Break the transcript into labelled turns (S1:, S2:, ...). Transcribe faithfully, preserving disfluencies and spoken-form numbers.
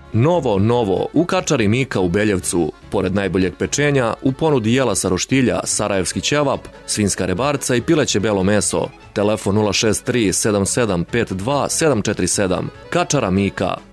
S1: Novo, novo, u kačari Mika u Beljevcu. Pored najboljeg pečenja, u ponudi jela sa roštilja, sarajevski ćevap, svinjska rebarca i pileće belo meso. Telefon nula šest tri sedam sedam pet dva sedam četiri sedam. Kačara Mika.